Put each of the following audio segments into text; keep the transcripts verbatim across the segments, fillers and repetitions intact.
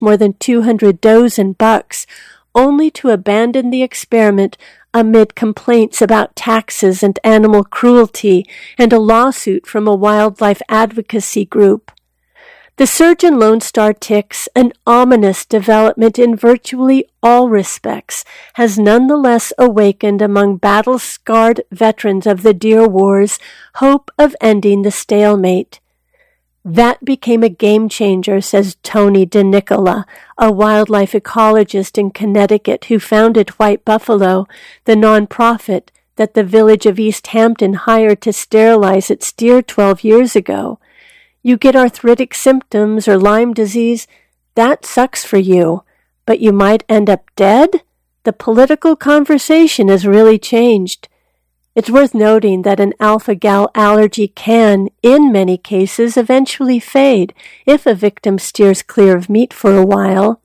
more than two hundred does and bucks, only to abandon the experiment amid complaints about taxes and animal cruelty and a lawsuit from a wildlife advocacy group. The surge in Lone Star ticks, an ominous development in virtually all respects, has nonetheless awakened among battle-scarred veterans of the deer wars hope of ending the stalemate. That became a game changer, says Tony DeNicola, a wildlife ecologist in Connecticut who founded White Buffalo, the nonprofit that the village of East Hampton hired to sterilize its deer twelve years ago. You get arthritic symptoms or Lyme disease, that sucks for you, but you might end up dead? The political conversation has really changed. It's worth noting that an alpha-gal allergy can, in many cases, eventually fade if a victim steers clear of meat for a while.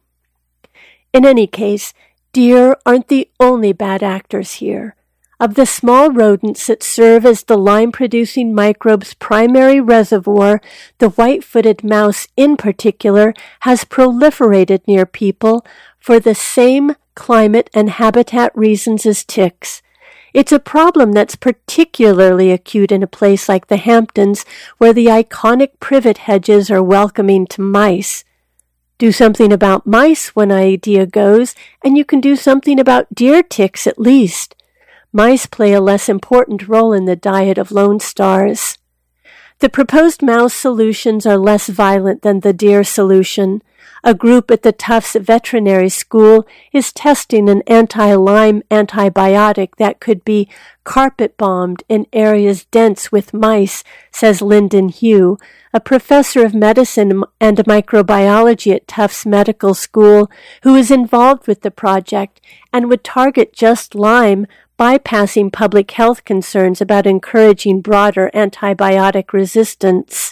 In any case, deer aren't the only bad actors here. Of the small rodents that serve as the Lyme-producing microbe's primary reservoir, the white-footed mouse in particular has proliferated near people for the same climate and habitat reasons as ticks. It's a problem that's particularly acute in a place like the Hamptons, where the iconic privet hedges are welcoming to mice. Do something about mice, one idea goes, and you can do something about deer ticks at least. Mice play a less important role in the diet of Lone Stars. The proposed mouse solutions are less violent than the deer solution. A group at the Tufts Veterinary School is testing an anti-Lyme antibiotic that could be carpet-bombed in areas dense with mice, says Lyndon Hugh, a professor of medicine and microbiology at Tufts Medical School who is involved with the project and would target just Lyme, bypassing public health concerns about encouraging broader antibiotic resistance.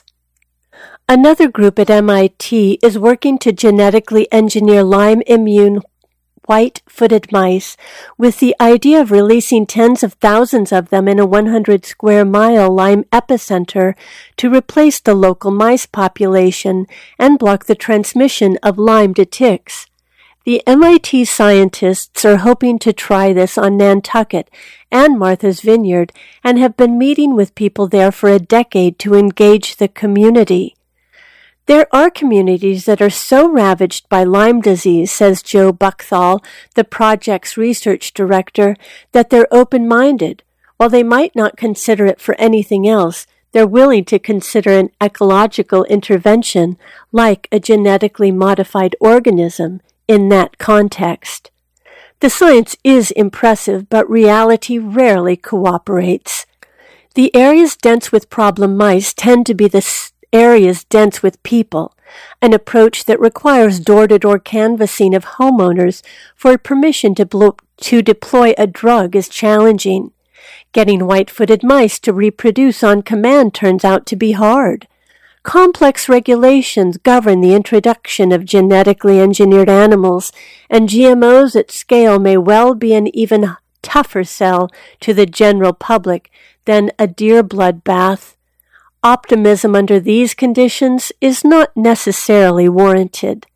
Another group at M I T is working to genetically engineer Lyme-immune white-footed mice with the idea of releasing tens of thousands of them in a one hundred square mile Lyme epicenter to replace the local mice population and block the transmission of Lyme to ticks. The M I T scientists are hoping to try this on Nantucket and Martha's Vineyard and have been meeting with people there for a decade to engage the community. There are communities that are so ravaged by Lyme disease, says Joe Buckthall, the project's research director, that they're open-minded. While they might not consider it for anything else, they're willing to consider an ecological intervention like a genetically modified organism in that context. The science is impressive, but reality rarely cooperates. The areas dense with problem mice tend to be the areas dense with people, an approach that requires door-to-door canvassing of homeowners for permission to, blo- to deploy a drug is challenging. Getting white-footed mice to reproduce on command turns out to be hard. Complex regulations govern the introduction of genetically engineered animals, and G M Os at scale may well be an even tougher sell to the general public than a deer blood bath. Optimism under these conditions is not necessarily warranted.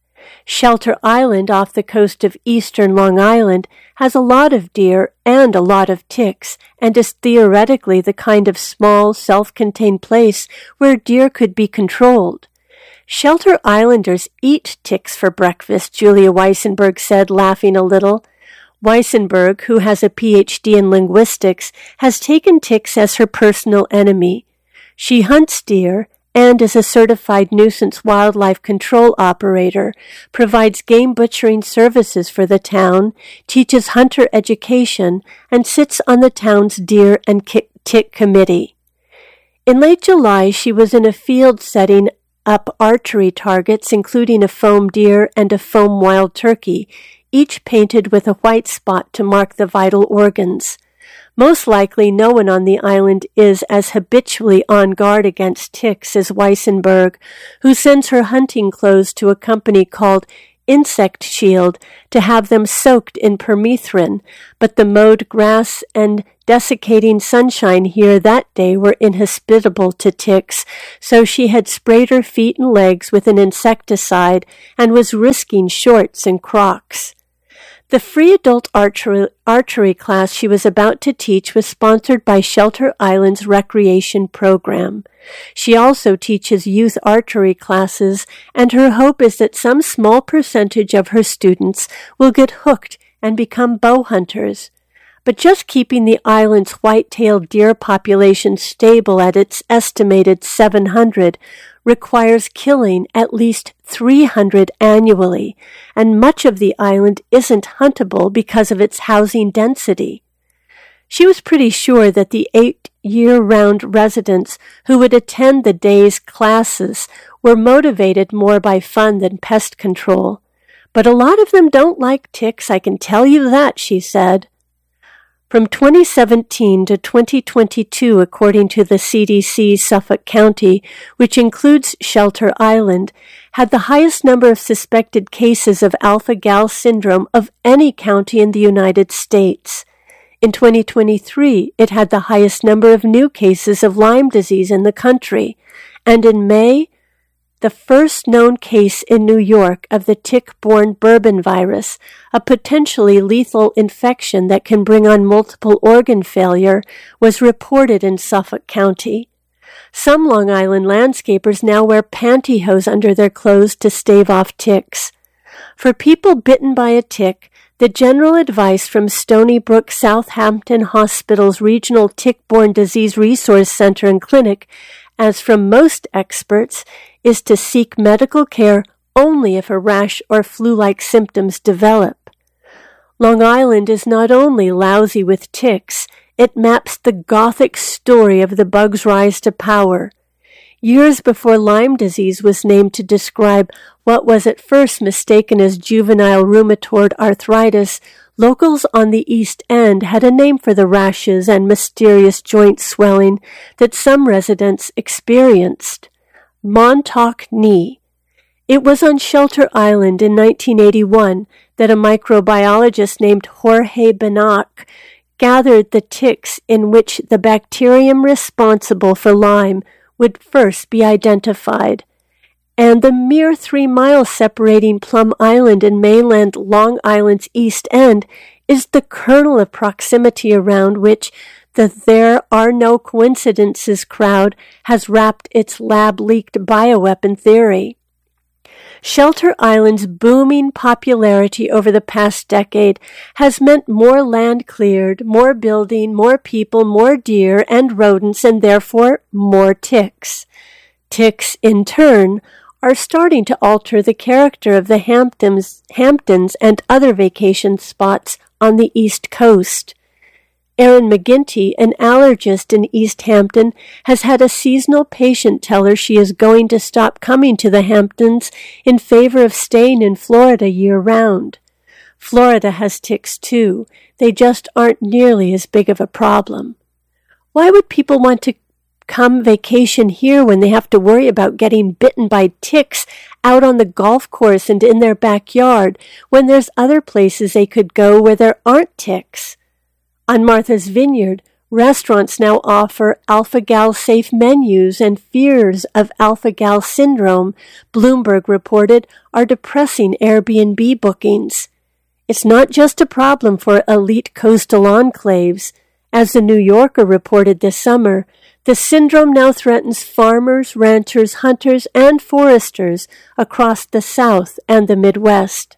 Shelter Island off the coast of eastern Long Island has a lot of deer and a lot of ticks, and is theoretically the kind of small, self-contained place where deer could be controlled. Shelter Islanders eat ticks for breakfast, Julia Weissenberg said, laughing a little. Weissenberg, who has a P H D in linguistics, has taken ticks as her personal enemy. She hunts deer and is a certified nuisance wildlife control operator, provides game butchering services for the town, teaches hunter education, and sits on the town's deer and tick committee. In late July, she was in a field setting up archery targets, including a foam deer and a foam wild turkey, each painted with a white spot to mark the vital organs. Most likely no one on the island is as habitually on guard against ticks as Weissenberg, who sends her hunting clothes to a company called insect shield to have them soaked in permethrin, but the mowed grass and desiccating sunshine here that day were inhospitable to ticks, so she had sprayed her feet and legs with an insecticide and was risking shorts and Crocs. The free adult archery, archery class she was about to teach was sponsored by Shelter Island's recreation program. She also teaches youth archery classes, and her hope is that some small percentage of her students will get hooked and become bow hunters. But just keeping the island's white-tailed deer population stable at its estimated seven hundred requires killing at least three hundred annually, and much of the island isn't huntable because of its housing density. She was pretty sure that the eight year-round residents who would attend the day's classes were motivated more by fun than pest control. But a lot of them don't like ticks, I can tell you that, she said. From twenty seventeen to twenty twenty-two, according to the C D C, Suffolk County, which includes Shelter Island, had the highest number of suspected cases of alpha-gal syndrome of any county in the United States. In twenty twenty-three, it had the highest number of new cases of Lyme disease in the country, and in May, the first known case in New York of the tick-borne bourbon virus, a potentially lethal infection that can bring on multiple organ failure, was reported in Suffolk County. Some Long Island landscapers now wear pantyhose under their clothes to stave off ticks. For people bitten by a tick, the general advice from Stony Brook Southampton Hospital's Regional Tick-Borne Disease Resource Center and Clinic, as from most experts, is to seek medical care only if a rash or flu-like symptoms develop. Long Island is not only lousy with ticks, it maps the Gothic story of the bug's rise to power. Years before Lyme disease was named to describe what was at first mistaken as juvenile rheumatoid arthritis, locals on the East End had a name for the rashes and mysterious joint swelling that some residents experienced. Montauk knee. It was on Shelter Island in nineteen eighty-one that a microbiologist named Jorge Benach gathered the ticks in which the bacterium responsible for Lyme would first be identified. And the mere three miles separating Plum Island and mainland Long Island's East End is the kernel of proximity around which the There Are No Coincidences crowd has wrapped its lab-leaked bioweapon theory. Shelter Island's booming popularity over the past decade has meant more land cleared, more building, more people, more deer and rodents, and therefore more ticks. Ticks, in turn, are starting to alter the character of the Hamptons, Hamptons and other vacation spots on the East Coast. Erin McGinty, an allergist in East Hampton, has had a seasonal patient tell her she is going to stop coming to the Hamptons in favor of staying in Florida year-round. Florida has ticks too. They just aren't nearly as big of a problem. Why would people want to come vacation here when they have to worry about getting bitten by ticks out on the golf course and in their backyard when there's other places they could go where there aren't ticks? On Martha's Vineyard, restaurants now offer alpha-gal safe menus, and fears of alpha-gal syndrome, Bloomberg reported, are depressing Airbnb bookings. It's not just a problem for elite coastal enclaves. As the New Yorker reported this summer, the syndrome now threatens farmers, ranchers, hunters, and foresters across the South and the Midwest.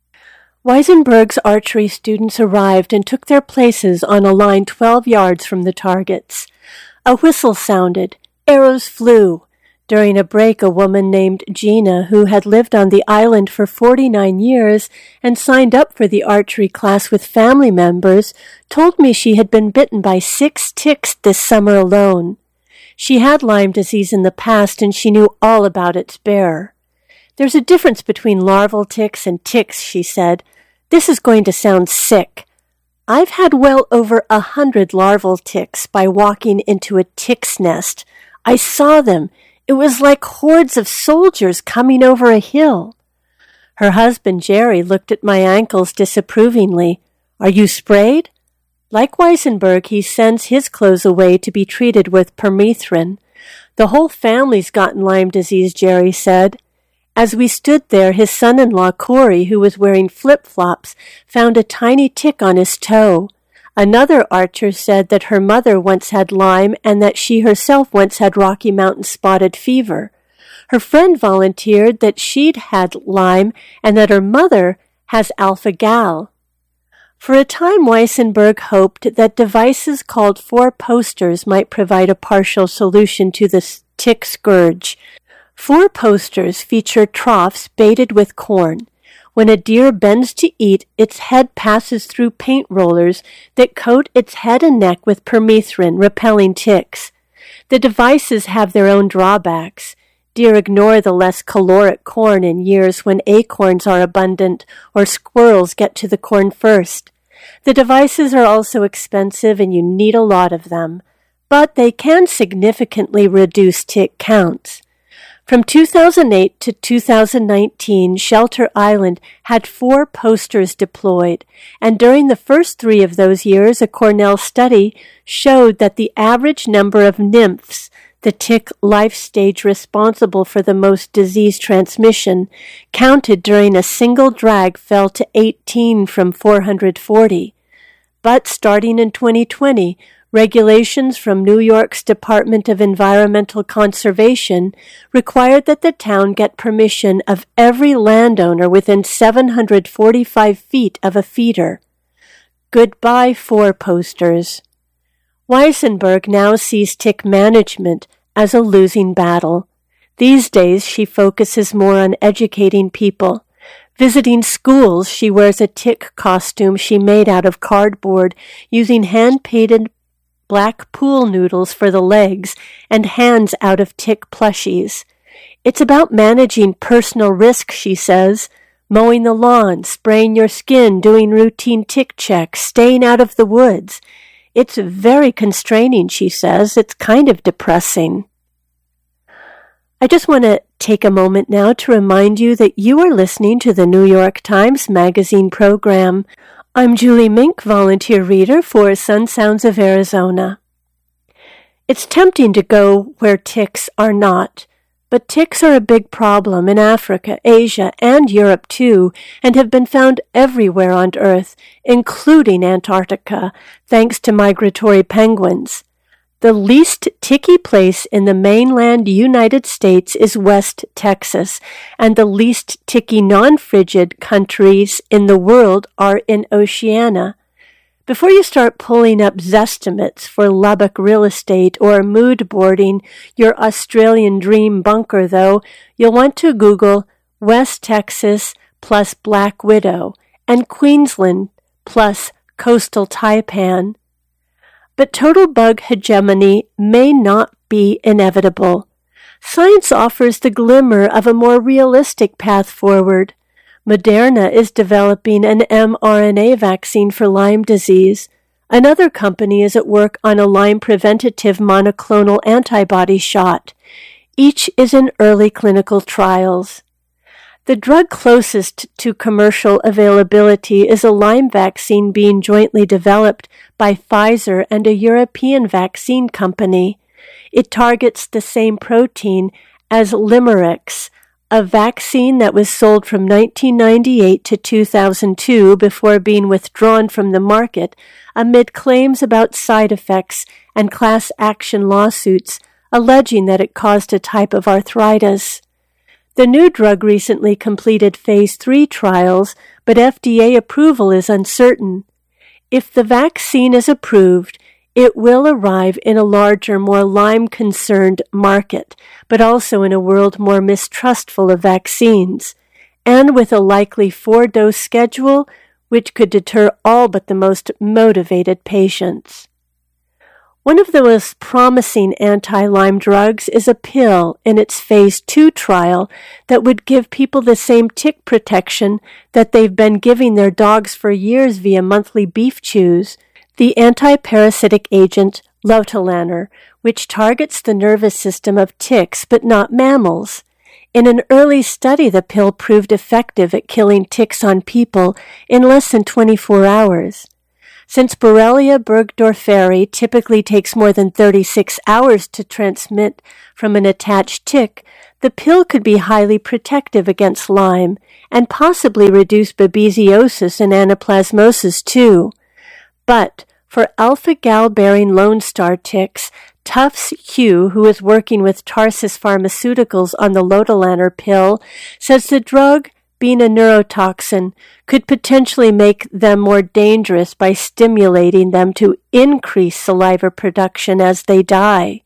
Weisenberg's archery students arrived and took their places on a line twelve yards from the targets. A whistle sounded. Arrows flew. During a break, a woman named Gina, who had lived on the island for forty-nine years and signed up for the archery class with family members, told me she had been bitten by six ticks this summer alone. She had Lyme disease in the past, and she knew all about its bearer. There's a difference between larval ticks and ticks, she said. This is going to sound sick. I've had well over a hundred larval ticks by walking into a tick's nest. I saw them. It was like hordes of soldiers coming over a hill. Her husband, Jerry, looked at my ankles disapprovingly. "Are you sprayed?" Like Weissenberg, he sends his clothes away to be treated with permethrin. "The whole family's gotten Lyme disease," Jerry said. As we stood there, his son-in-law, Corey, who was wearing flip-flops, found a tiny tick on his toe. Another archer said that her mother once had Lyme and that she herself once had Rocky Mountain spotted fever. Her friend volunteered that she'd had Lyme and that her mother has alpha-gal. For a time, Weissenberg hoped that devices called four posters might provide a partial solution to the tick scourge. Four posters feature troughs baited with corn. When a deer bends to eat, its head passes through paint rollers that coat its head and neck with permethrin, repelling ticks. The devices have their own drawbacks. Deer ignore the less caloric corn in years when acorns are abundant or squirrels get to the corn first. The devices are also expensive and you need a lot of them, but they can significantly reduce tick counts. From two thousand eight to two thousand nineteen, Shelter Island had four posters deployed, and during the first three of those years, a Cornell study showed that the average number of nymphs, the tick life stage responsible for the most disease transmission, counted during a single drag fell to eighteen from four hundred forty. But starting in twenty twenty, regulations from New York's Department of Environmental Conservation required that the town get permission of every landowner within seven hundred forty-five feet of a feeder. Goodbye, four posters. Weissenberg now sees tick management as a losing battle. These days, she focuses more on educating people. Visiting schools, she wears a tick costume she made out of cardboard using hand-painted black pool noodles for the legs and hands out of tick plushies. It's about managing personal risk, she says. Mowing the lawn, spraying your skin, doing routine tick checks, staying out of the woods. It's very constraining, she says. It's kind of depressing. I just want to take a moment now to remind you that you are listening to the New York Times Magazine program. I'm Julie Mink, volunteer reader for Sun Sounds of Arizona. It's tempting to go where ticks are not, but ticks are a big problem in Africa, Asia, and Europe too, and have been found everywhere on Earth, including Antarctica, thanks to migratory penguins. The least ticky place in the mainland United States is West Texas, and the least ticky non-frigid countries in the world are in Oceania. Before you start pulling up Zestimates for Lubbock real estate or mood boarding your Australian dream bunker, though, you'll want to Google West Texas plus Black Widow and Queensland plus Coastal Taipan. But total bug hegemony may not be inevitable. Science offers the glimmer of a more realistic path forward. Moderna is developing an mRNA vaccine for Lyme disease. Another company is at work on a Lyme preventative monoclonal antibody shot. Each is in early clinical trials. The drug closest to commercial availability is a Lyme vaccine being jointly developed by Pfizer and a European vaccine company. It targets the same protein as Limerix, a vaccine that was sold from nineteen ninety-eight to two thousand two before being withdrawn from the market amid claims about side effects and class action lawsuits alleging that it caused a type of arthritis. The new drug recently completed phase three trials, but F D A approval is uncertain. If the vaccine is approved, it will arrive in a larger, more Lyme-concerned market, but also in a world more mistrustful of vaccines, and with a likely four-dose schedule, which could deter all but the most motivated patients. One of the most promising anti-Lyme drugs is a pill in its phase two trial that would give people the same tick protection that they've been giving their dogs for years via monthly beef chews, the anti-parasitic agent lotilaner, which targets the nervous system of ticks but not mammals. In an early study, the pill proved effective at killing ticks on people in less than twenty-four hours. Since Borrelia burgdorferi typically takes more than thirty-six hours to transmit from an attached tick, the pill could be highly protective against Lyme and possibly reduce babesiosis and anaplasmosis too. But for alpha-gal-bearing Lone Star ticks, Tufts Hugh, who is working with Tarsus Pharmaceuticals on the lotilaner pill, says the drug, being a neurotoxin, could potentially make them more dangerous by stimulating them to increase saliva production as they die.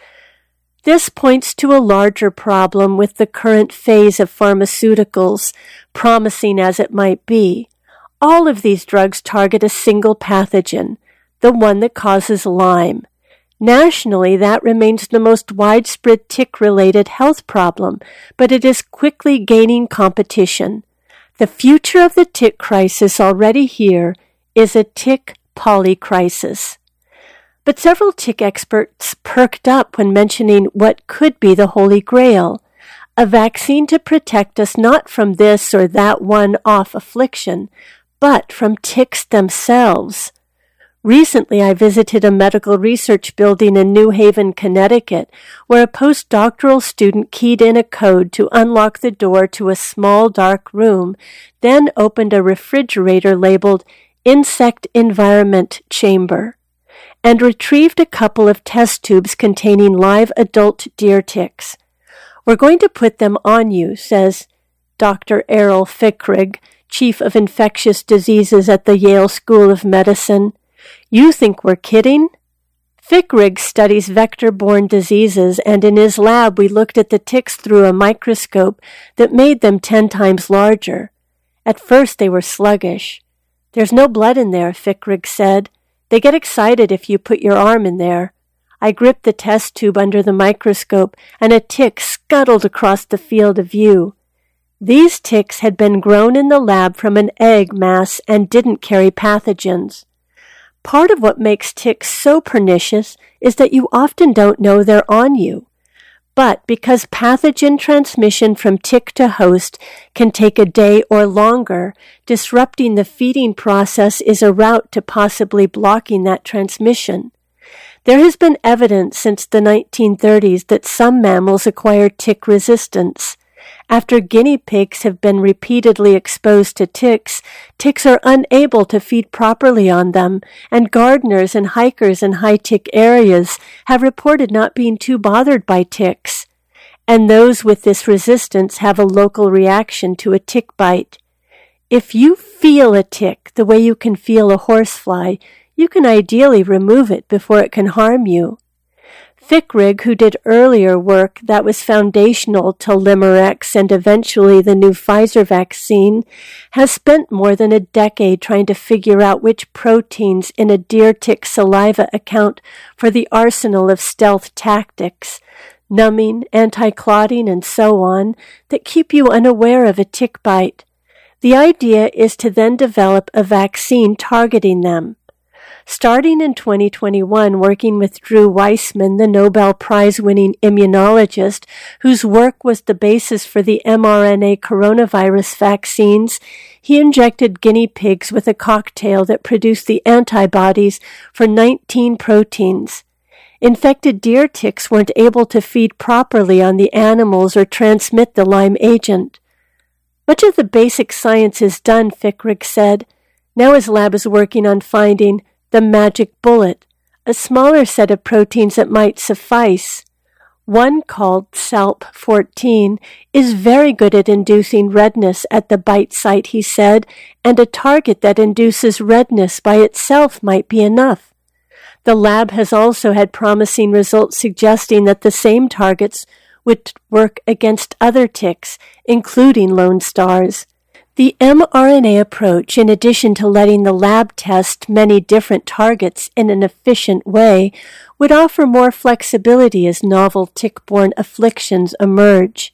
This points to a larger problem with the current phase of pharmaceuticals, promising as it might be. All of these drugs target a single pathogen, the one that causes Lyme. Nationally, that remains the most widespread tick-related health problem, but it is quickly gaining competition. The future of the tick crisis already here is a tick polycrisis. But several tick experts perked up when mentioning what could be the Holy Grail, a vaccine to protect us not from this or that one-off affliction, but from ticks themselves. Recently, I visited a medical research building in New Haven, Connecticut, where a postdoctoral student keyed in a code to unlock the door to a small dark room, then opened a refrigerator labeled Insect Environment Chamber, and retrieved a couple of test tubes containing live adult deer ticks. "We're going to put them on you," says Doctor Errol Fickrig, Chief of Infectious Diseases at the Yale School of Medicine. "You think we're kidding?" Fickrig studies vector-borne diseases, and in his lab we looked at the ticks through a microscope that made them ten times larger. At first they were sluggish. "There's no blood in there," Fickrig said. "They get excited if you put your arm in there." I gripped the test tube under the microscope, and a tick scuttled across the field of view. These ticks had been grown in the lab from an egg mass and didn't carry pathogens. Part of what makes ticks so pernicious is that you often don't know they're on you. But because pathogen transmission from tick to host can take a day or longer, disrupting the feeding process is a route to possibly blocking that transmission. There has been evidence since the nineteen thirties that some mammals acquire tick resistance. After guinea pigs have been repeatedly exposed to ticks, ticks are unable to feed properly on them, and gardeners and hikers in high-tick areas have reported not being too bothered by ticks. And those with this resistance have a local reaction to a tick bite. If you feel a tick the way you can feel a horsefly, you can ideally remove it before it can harm you. Fickrig, who did earlier work that was foundational to Limerex and eventually the new Pfizer vaccine, has spent more than a decade trying to figure out which proteins in a deer tick saliva account for the arsenal of stealth tactics, numbing, anti-clotting, and so on, that keep you unaware of a tick bite. The idea is to then develop a vaccine targeting them. Starting in twenty twenty-one, working with Drew Weissman, the Nobel Prize-winning immunologist, whose work was the basis for the mRNA coronavirus vaccines, he injected guinea pigs with a cocktail that produced the antibodies for nineteen proteins. Infected deer ticks weren't able to feed properly on the animals or transmit the Lyme agent. Much of the basic science is done, Fickrig said. Now his lab is working on finding the magic bullet, a smaller set of proteins that might suffice. One, called S A L P fourteen, is very good at inducing redness at the bite site, he said, and a target that induces redness by itself might be enough. The lab has also had promising results suggesting that the same targets would work against other ticks, including Lone Stars. The mRNA approach, in addition to letting the lab test many different targets in an efficient way, would offer more flexibility as novel tick-borne afflictions emerge.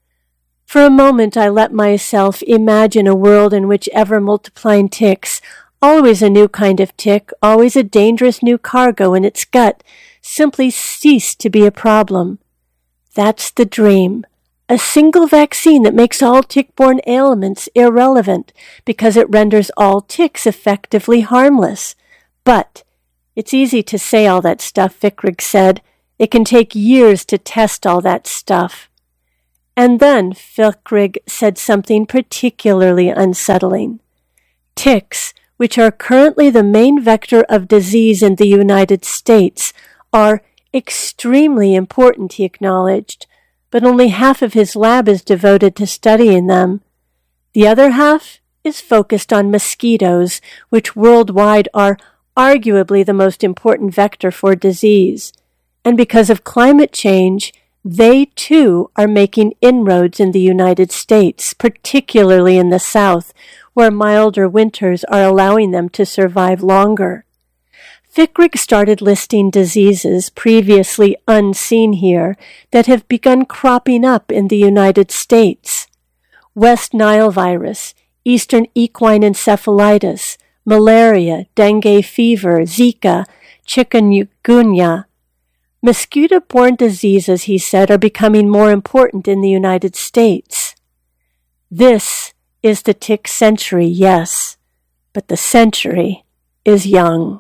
For a moment I let myself imagine a world in which ever-multiplying ticks, always a new kind of tick, always a dangerous new cargo in its gut, simply ceased to be a problem. That's the dream. A a single vaccine that makes all tick-borne ailments irrelevant because it renders all ticks effectively harmless. But it's easy to say all that stuff, Fickrig said. It can take years to test all that stuff. And then Fickrig said something particularly unsettling. Ticks, which are currently the main vector of disease in the United States, are extremely important, he acknowledged, but only half of his lab is devoted to studying them. The other half is focused on mosquitoes, which worldwide are arguably the most important vector for disease. And because of climate change, they too are making inroads in the United States, particularly in the South, where milder winters are allowing them to survive longer. Fickrig started listing diseases previously unseen here that have begun cropping up in the United States. West Nile virus, Eastern equine encephalitis, malaria, dengue fever, Zika, chikungunya. Mosquito-borne diseases, he said, are becoming more important in the United States. This is the tick century, yes, but the century is young.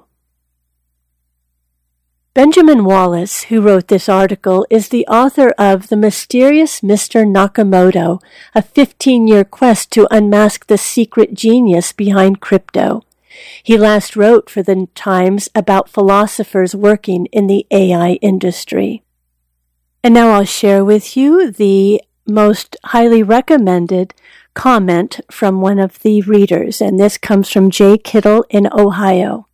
Benjamin Wallace, who wrote this article, is the author of The Mysterious Mister Nakamoto, a fifteen-year quest to unmask the secret genius behind crypto. He last wrote for the Times about philosophers working in the A I industry. And now I'll share with you the most highly recommended comment from one of the readers, and this comes from Jay Kittle in Ohio.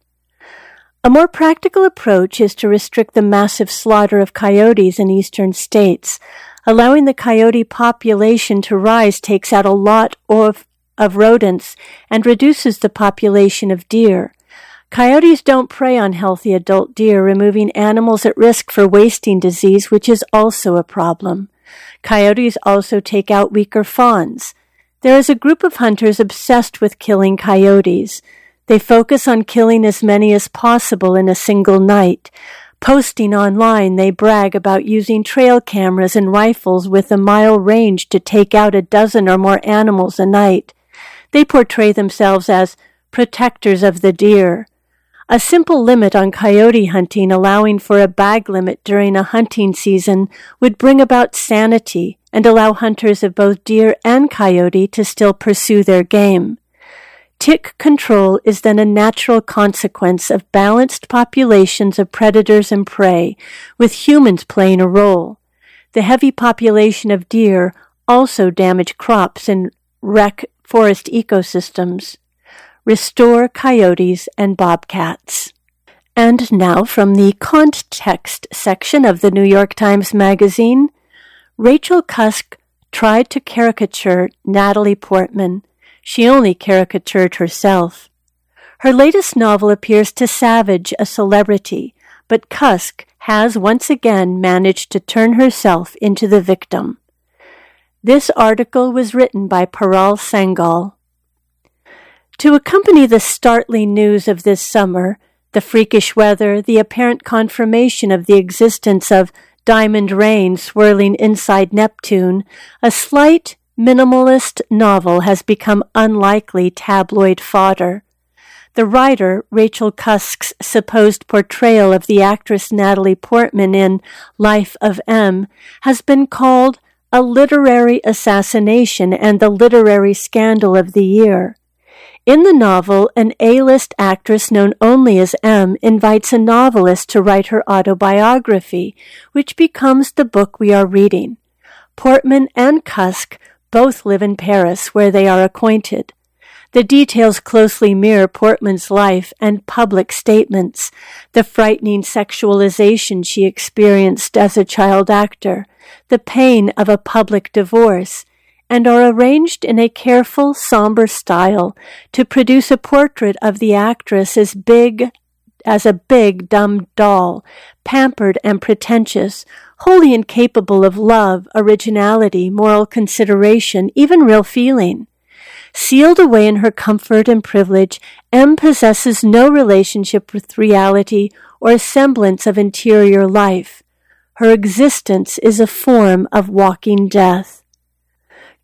A more practical approach is to restrict the massive slaughter of coyotes in eastern states. Allowing the coyote population to rise takes out a lot of of rodents and reduces the population of deer. Coyotes don't prey on healthy adult deer, removing animals at risk for wasting disease, which is also a problem. Coyotes also take out weaker fawns. There is a group of hunters obsessed with killing coyotes. They focus on killing as many as possible in a single night. Posting online, they brag about using trail cameras and rifles with a mile range to take out a dozen or more animals a night. They portray themselves as protectors of the deer. A simple limit on coyote hunting, allowing for a bag limit during a hunting season, would bring about sanity and allow hunters of both deer and coyote to still pursue their game. Tick control is then a natural consequence of balanced populations of predators and prey, with humans playing a role. The heavy population of deer also damage crops and wreck forest ecosystems. Restore coyotes and bobcats. And now from the context section of the New York Times Magazine, Rachel Cusk tried to caricature Natalie Portman. She only caricatured herself. Her latest novel appears to savage a celebrity, but Cusk has once again managed to turn herself into the victim. This article was written by Paral Sangal. To accompany the startling news of this summer, the freakish weather, the apparent confirmation of the existence of diamond rain swirling inside Neptune, a slight, minimalist novel has become unlikely tabloid fodder. The writer, Rachel Cusk's supposed portrayal of the actress Natalie Portman in Life of M has been called a literary assassination and the literary scandal of the year. In the novel, an A-list actress known only as M invites a novelist to write her autobiography, which becomes the book we are reading. Portman and Cusk both live in Paris, where they are acquainted. The details closely mirror Portman's life and public statements, the frightening sexualization she experienced as a child actor, the pain of a public divorce, and are arranged in a careful, somber style to produce a portrait of the actress as big as a big, dumb doll, pampered and pretentious, wholly incapable of love, originality, moral consideration, even real feeling. Sealed away in her comfort and privilege, M possesses no relationship with reality or semblance of interior life. Her existence is a form of walking death.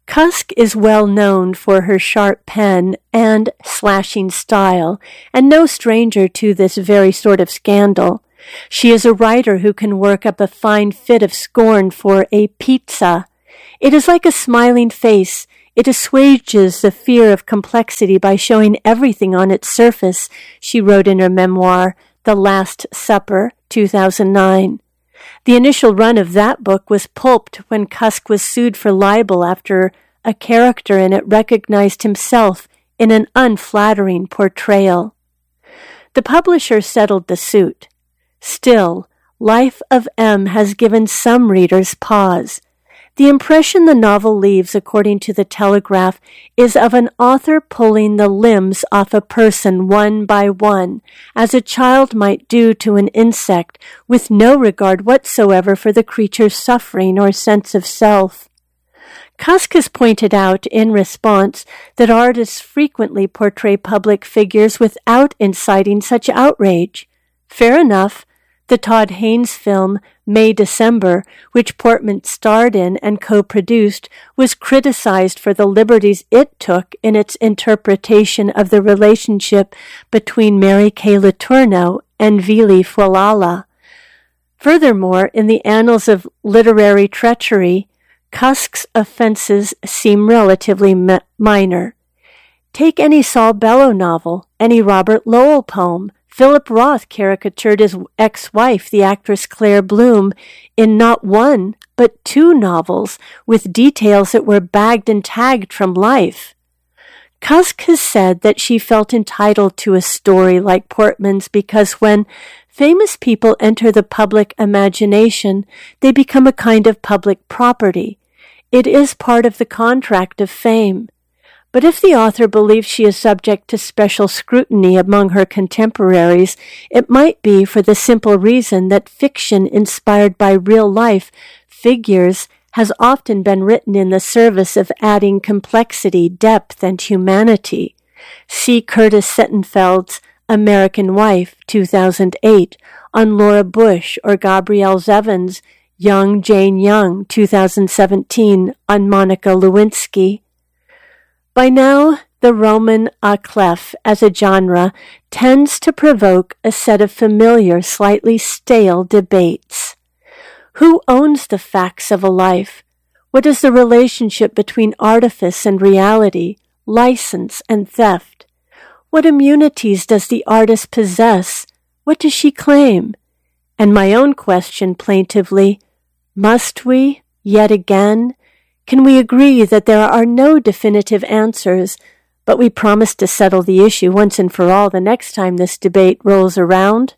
Cusk is well known for her sharp pen and slashing style, and no stranger to this very sort of scandal. She is a writer who can work up a fine fit of scorn for a pizza. It is like a smiling face. It assuages the fear of complexity by showing everything on its surface, she wrote in her memoir, The Last Supper, two thousand nine. The initial run of that book was pulped when Cusk was sued for libel after a character in it recognized himself in an unflattering portrayal. The publisher settled the suit. Still, Life of M has given some readers pause. The impression the novel leaves, according to the Telegraph, is of an author pulling the limbs off a person one by one, as a child might do to an insect, with no regard whatsoever for the creature's suffering or sense of self. Cusk has pointed out in response that artists frequently portray public figures without inciting such outrage. Fair enough. The Todd Haynes film, May-December, which Portman starred in and co-produced, was criticized for the liberties it took in its interpretation of the relationship between Mary Kay Letourneau and Vili Fualala. Furthermore, in the annals of literary treachery, Cusk's offenses seem relatively mi- minor. Take any Saul Bellow novel, any Robert Lowell poem. Philip Roth caricatured his ex-wife, the actress Claire Bloom, in not one, but two novels, with details that were bagged and tagged from life. Cusk has said that she felt entitled to a story like Portman's because when famous people enter the public imagination, they become a kind of public property. It is part of the contract of fame. But if the author believes she is subject to special scrutiny among her contemporaries, it might be for the simple reason that fiction inspired by real life figures has often been written in the service of adding complexity, depth, and humanity. See Curtis Sittenfeld's American Wife, two thousand eight, on Laura Bush, or Gabrielle Zevin's Young Jane Young, two thousand seventeen, on Monica Lewinsky. By now, the roman à clef as a genre tends to provoke a set of familiar, slightly stale debates. Who owns the facts of a life? What is the relationship between artifice and reality, license and theft? What immunities does the artist possess? What does she claim? And my own question plaintively, must we, yet again, can we agree that there are no definitive answers, but we promise to settle the issue once and for all the next time this debate rolls around?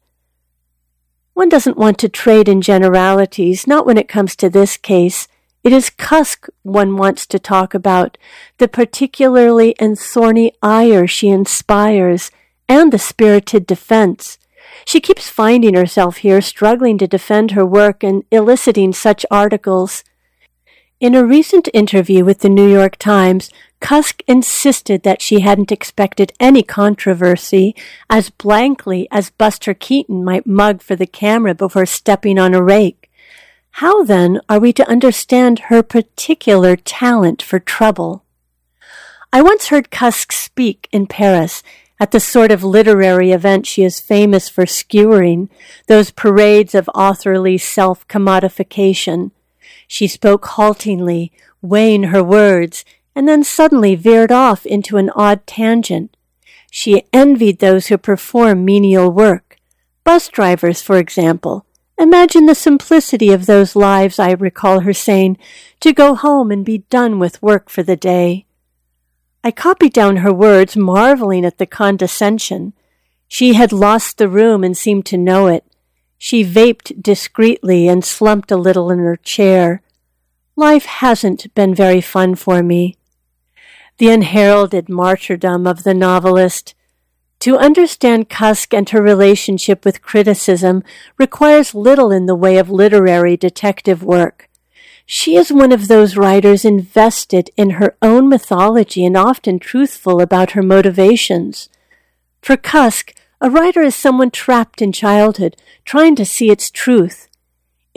One doesn't want to trade in generalities, not when it comes to this case. It is Cusk one wants to talk about, the particularly and thorny ire she inspires, and the spirited defense. She keeps finding herself here struggling to defend her work and eliciting such articles. In a recent interview with the New York Times, Cusk insisted that she hadn't expected any controversy, as blankly as Buster Keaton might mug for the camera before stepping on a rake. How, then, are we to understand her particular talent for trouble? I once heard Cusk speak in Paris at the sort of literary event she is famous for skewering, those parades of authorly self-commodification. She spoke haltingly, weighing her words, and then suddenly veered off into an odd tangent. She envied those who perform menial work. Bus drivers, for example. Imagine the simplicity of those lives, I recall her saying, to go home and be done with work for the day. I copied down her words, marveling at the condescension. She had lost the room and seemed to know it. She vaped discreetly and slumped a little in her chair. Life hasn't been very fun for me. The unheralded martyrdom of the novelist. To understand Cusk and her relationship with criticism requires little in the way of literary detective work. She is one of those writers invested in her own mythology and often truthful about her motivations. For Cusk, a writer is someone trapped in childhood, trying to see its truth.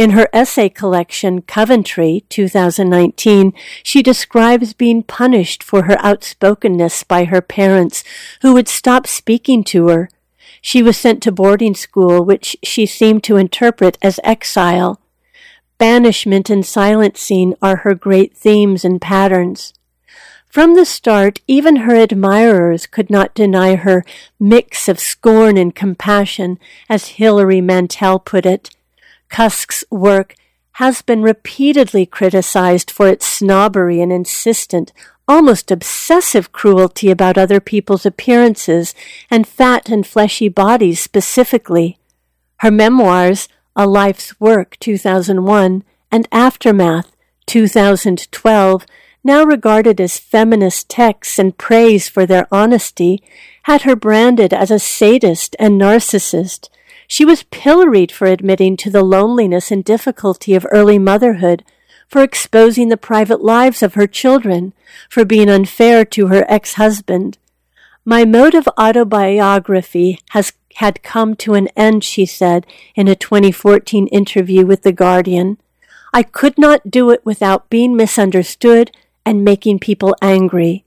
In her essay collection, Coventry, two thousand nineteen, she describes being punished for her outspokenness by her parents, who would stop speaking to her. She was sent to boarding school, which she seemed to interpret as exile. Banishment and silencing are her great themes and patterns. From the start, even her admirers could not deny her mix of scorn and compassion, as Hilary Mantel put it. Cusk's work has been repeatedly criticized for its snobbery and insistent, almost obsessive cruelty about other people's appearances and fat and fleshy bodies specifically. Her memoirs, A Life's Work, two thousand one, and Aftermath, two thousand twelve, now regarded as feminist texts and praise for their honesty, had her branded as a sadist and narcissist. She was pilloried for admitting to the loneliness and difficulty of early motherhood, for exposing the private lives of her children, for being unfair to her ex-husband. My mode of autobiography has had come to an end, she said in a twenty fourteen interview with The Guardian. I could not do it without being misunderstood and making people angry.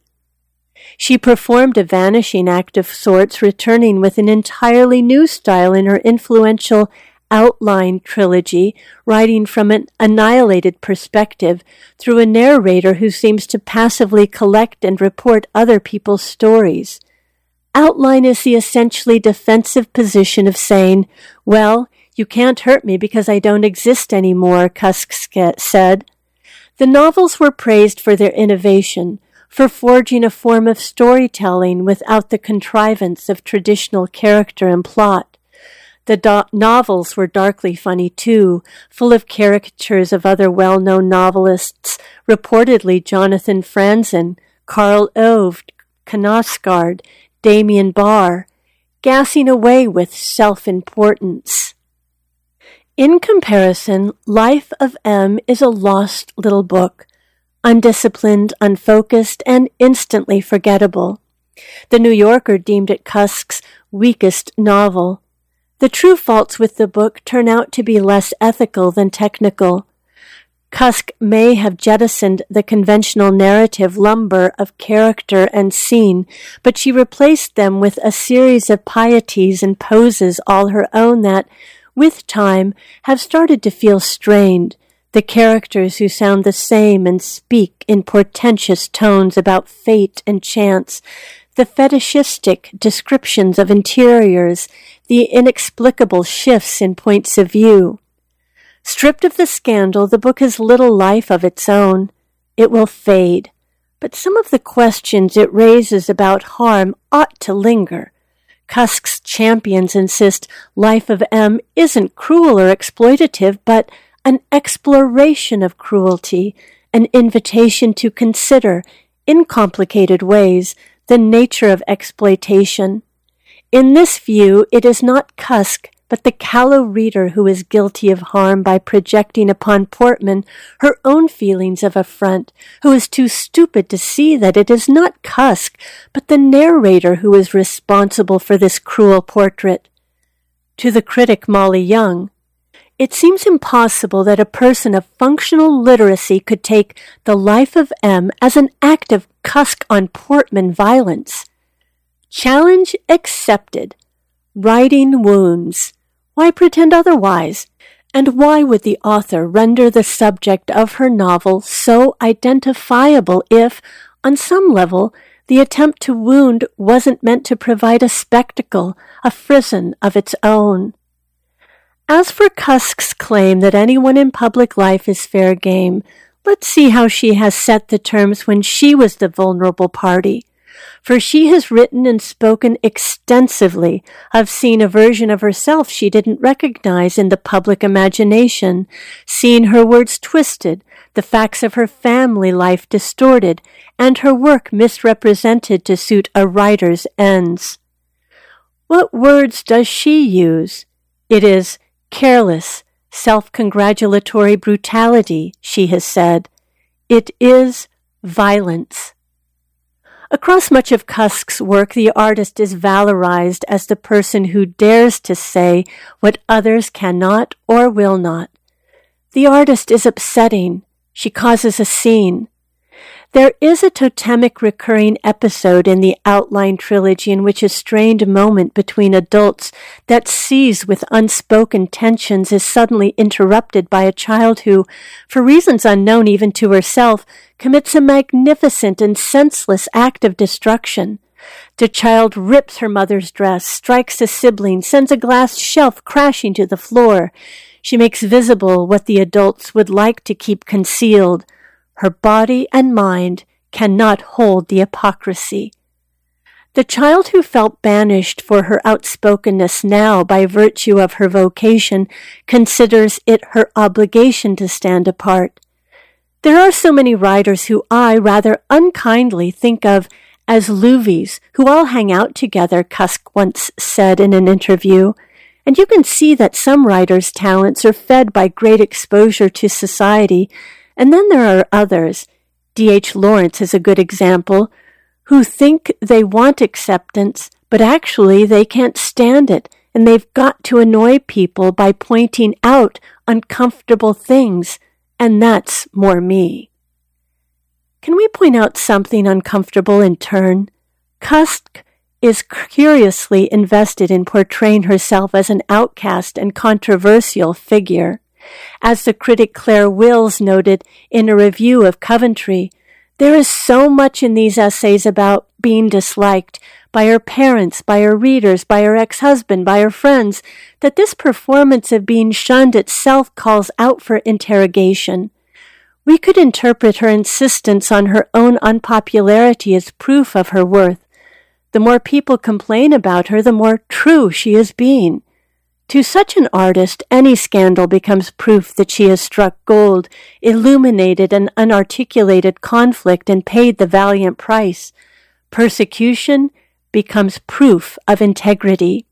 She performed a vanishing act of sorts, returning with an entirely new style in her influential Outline trilogy, writing from an annihilated perspective through a narrator who seems to passively collect and report other people's stories. Outline is the essentially defensive position of saying, well, you can't hurt me because I don't exist anymore, Cusk said. The novels were praised for their innovation, for forging a form of storytelling without the contrivance of traditional character and plot. The do- novels were darkly funny, too, full of caricatures of other well-known novelists, reportedly Jonathan Franzen, Carl Ove, Knausgaard, Damien Barr, gassing away with self-importance. In comparison, Life of M is a lost little book, undisciplined, unfocused, and instantly forgettable. The New Yorker deemed it Cusk's weakest novel. The true faults with the book turn out to be less ethical than technical. Cusk may have jettisoned the conventional narrative lumber of character and scene, but she replaced them with a series of pieties and poses all her own that, with time, have started to feel strained. The characters who sound the same and speak in portentous tones about fate and chance, the fetishistic descriptions of interiors, the inexplicable shifts in points of view. Stripped of the scandal, the book has little life of its own. It will fade, but some of the questions it raises about harm ought to linger. Cusk's champions insist Life of M isn't cruel or exploitative, but an exploration of cruelty, an invitation to consider, in complicated ways, the nature of exploitation. In this view, it is not Cusk, but the callow reader who is guilty of harm by projecting upon Portman her own feelings of affront, who is too stupid to see that it is not Cusk, but the narrator who is responsible for this cruel portrait. To the critic Molly Young, it seems impossible that a person of functional literacy could take The Life of M as an act of Cusk on Portman violence. Challenge accepted. Writing wounds. Why pretend otherwise? And why would the author render the subject of her novel so identifiable if, on some level, the attempt to wound wasn't meant to provide a spectacle, a frisson of its own? As for Cusk's claim that anyone in public life is fair game, let's see how she has set the terms when she was the vulnerable party. For she has written and spoken extensively of seeing a version of herself she didn't recognize in the public imagination, seeing her words twisted, the facts of her family life distorted, and her work misrepresented to suit a writer's ends. What words does she use? It is careless, self-congratulatory brutality, she has said. It is violence. Across much of Cusk's work, the artist is valorized as the person who dares to say what others cannot or will not. The artist is upsetting. She causes a scene. There is a totemic recurring episode in the Outline trilogy in which a strained moment between adults that seethes with unspoken tensions is suddenly interrupted by a child who, for reasons unknown even to herself, commits a magnificent and senseless act of destruction. The child rips her mother's dress, strikes a sibling, sends a glass shelf crashing to the floor. She makes visible what the adults would like to keep concealed. Her body and mind cannot hold the hypocrisy. The child who felt banished for her outspokenness now by virtue of her vocation considers it her obligation to stand apart. There are so many writers who I, rather unkindly, think of as Luvies, who all hang out together, Cusk once said in an interview. And you can see that some writers' talents are fed by great exposure to society. And then there are others, D H Lawrence is a good example, who think they want acceptance, but actually they can't stand it, and they've got to annoy people by pointing out uncomfortable things, and that's more me. Can we point out something uncomfortable in turn? Cusk is curiously invested in portraying herself as an outcast and controversial figure. As the critic Claire Wills noted in a review of Coventry, there is so much in these essays about being disliked by her parents, by her readers, by her ex-husband, by her friends, that this performance of being shunned itself calls out for interrogation. We could interpret her insistence on her own unpopularity as proof of her worth. The more people complain about her, the more true she is being. To such an artist, any scandal becomes proof that she has struck gold, illuminated an unarticulated conflict, and paid the valiant price. Persecution becomes proof of integrity.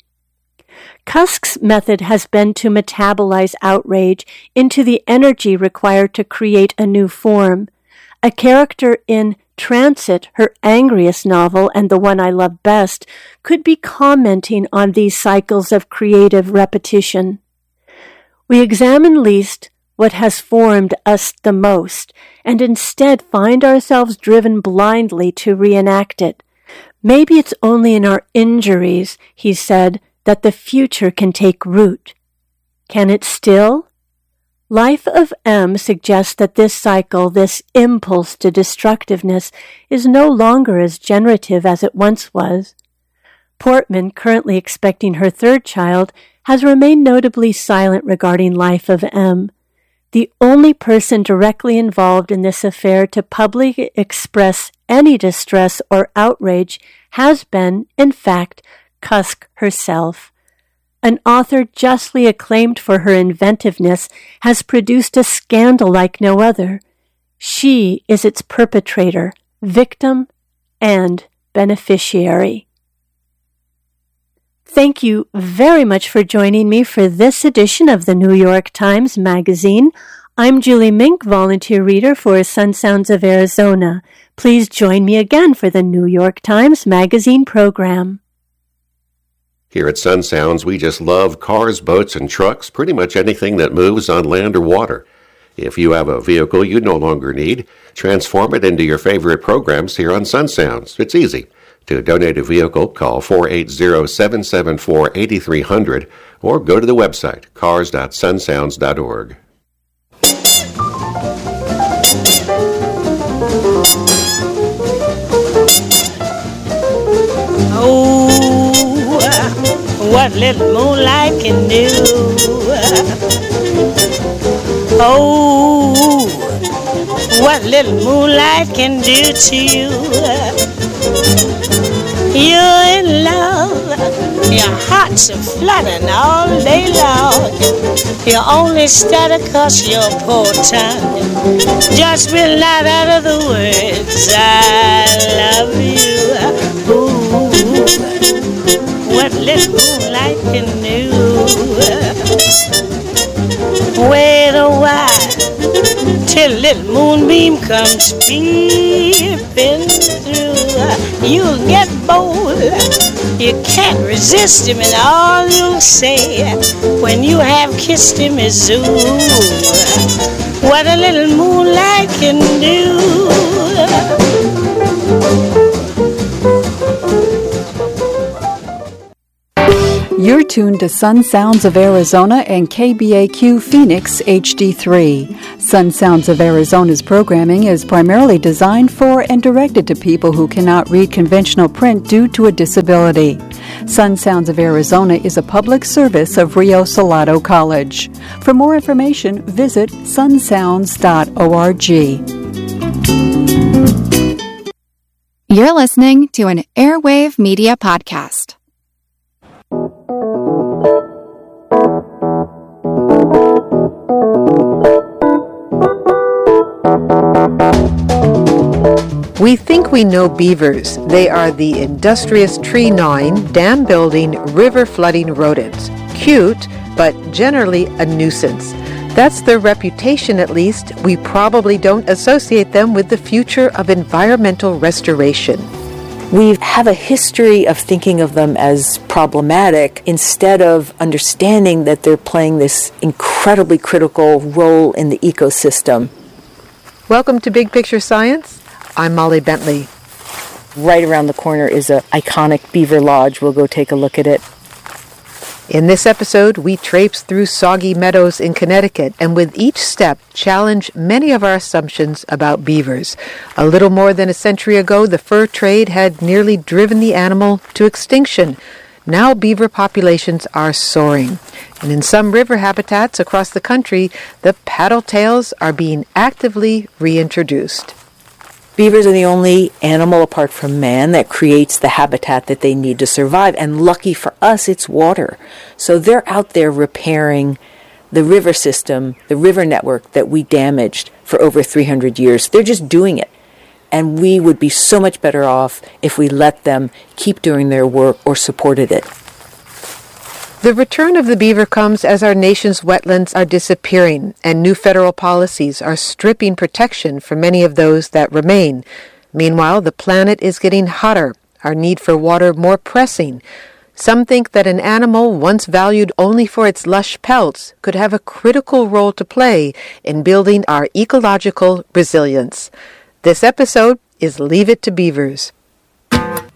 Cusk's method has been to metabolize outrage into the energy required to create a new form. A character in Transit, her angriest novel and the one I love best, could be commenting on these cycles of creative repetition. We examine least what has formed us the most, and instead find ourselves driven blindly to reenact it. Maybe it's only in our injuries, he said, that the future can take root. Can it still? Life of M suggests that this cycle, this impulse to destructiveness, is no longer as generative as it once was. Portman, currently expecting her third child, has remained notably silent regarding Life of M. The only person directly involved in this affair to publicly express any distress or outrage has been, in fact, Cusk herself. An author justly acclaimed for her inventiveness has produced a scandal like no other. She is its perpetrator, victim, and beneficiary. Thank you very much for joining me for this edition of the New York Times Magazine. I'm Julie Mink, volunteer reader for Sun Sounds of Arizona. Please join me again for the New York Times Magazine program. Here at Sun Sounds, we just love cars, boats, and trucks, pretty much anything that moves on land or water. If you have a vehicle you no longer need, transform it into your favorite programs here on Sun Sounds. It's easy. To donate a vehicle, call four eight zero, seven seven four, eight three zero zero or go to the website, cars dot sun sounds dot org. Oh, what little moonlight can do. Oh, what little moonlight can do to you. You're in love, your heart's a fluttering all day long. You only stutter 'cause your poor tongue just will not utter the words I love you. Ooh, what little moonlight can do. Wait a while till little moonbeam comes peeping through. you'll get bold. You can't resist him, and all you'll say when you have kissed him is, ooh, what a little moonlight can do. You're tuned to Sun Sounds of Arizona and K B A Q Phoenix H D three. Sun Sounds of Arizona's programming is primarily designed for and directed to people who cannot read conventional print due to a disability. Sun Sounds of Arizona is a public service of Rio Salado College. For more information, visit sun sounds dot org. You're listening to an Airwave Media Podcast. We think we know beavers. They are the industrious tree-gnawing, dam-building, river-flooding rodents. Cute, but generally a nuisance. That's their reputation, at least. We probably don't associate them with the future of environmental restoration. We have a history of thinking of them as problematic instead of understanding that they're playing this incredibly critical role in the ecosystem. Welcome to Big Picture Science. I'm Molly Bentley. Right around the corner is an iconic beaver lodge. We'll go take a look at it. In this episode, we traipse through soggy meadows in Connecticut and with each step challenge many of our assumptions about beavers. A little more than a century ago, the fur trade had nearly driven the animal to extinction. Now beaver populations are soaring. And in some river habitats across the country, the paddle-tails are being actively reintroduced. Beavers are the only animal apart from man that creates the habitat that they need to survive. And lucky for us, it's water. So they're out there repairing the river system, the river network that we damaged for over three hundred years. They're just doing it. And we would be so much better off if we let them keep doing their work or supported it. The return of the beaver comes as our nation's wetlands are disappearing and new federal policies are stripping protection from many of those that remain. Meanwhile, the planet is getting hotter, our need for water more pressing. Some think that an animal once valued only for its lush pelts could have a critical role to play in building our ecological resilience. This episode is Leave It to Beavers.